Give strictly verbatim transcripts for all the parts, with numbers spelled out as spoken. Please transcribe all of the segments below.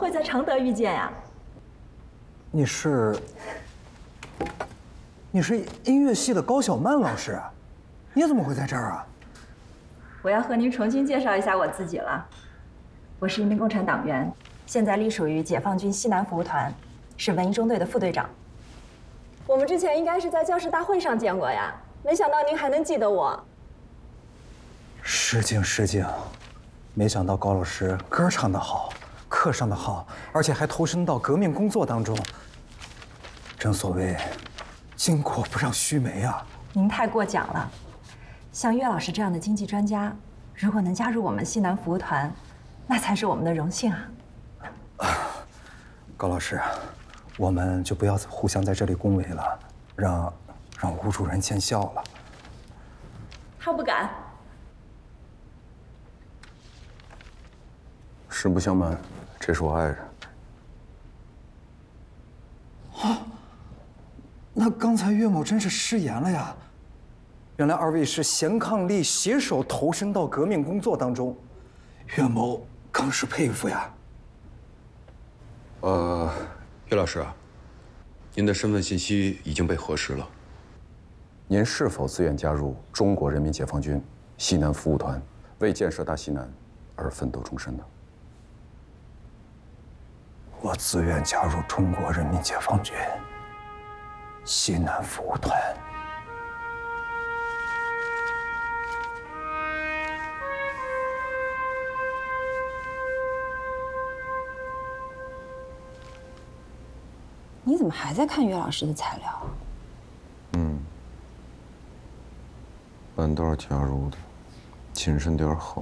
会在常德遇见呀？ 你是？你是音乐系的高小曼老师啊？你怎么会在这儿啊？ 我要和您重新介绍一下我自己了。我是一名共产党员，现在隶属于解放军西南服务团，是文艺中队的副队长。我们之前应该是在教师大会上见过呀，没想到您还能记得我。 失敬失敬，没想到高老师歌唱得好，课上得好，而且还投身到革命工作当中。正所谓，巾帼不让须眉啊！ 您太过奖了。像岳老师这样的经济专家，如果能加入我们西南服务团，那才是我们的荣幸啊！ 高老师，我们就不要互相在这里恭维了，让让吴主任见笑了。 他不敢。 实不相瞒，这是我爱人。 啊，那刚才岳某真是失言了呀！原来二位是贤伉俪，携手投身到革命工作当中，岳某更是佩服呀。 呃，岳老师啊，您的身份信息已经被核实了。您是否自愿加入中国人民解放军西南服务团，为建设大西南而奋斗终身呢？ 我自愿加入中国人民解放军西南服务团。 你怎么还在看岳老师的材料？ 嗯，半道加入的，谨慎点好。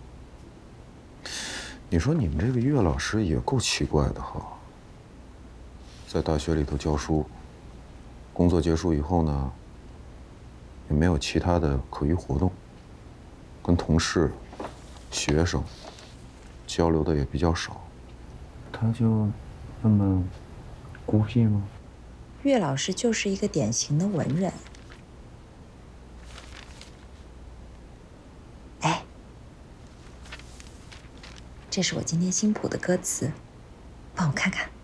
你说你们这个岳老师也够奇怪的哈，在大学里头教书，工作结束以后呢，也没有其他的课余活动，跟同事、学生交流的也比较少。 他就那么孤僻吗？ 岳老师就是一个典型的文人。哎，这是我今天新谱的歌词，帮我看看。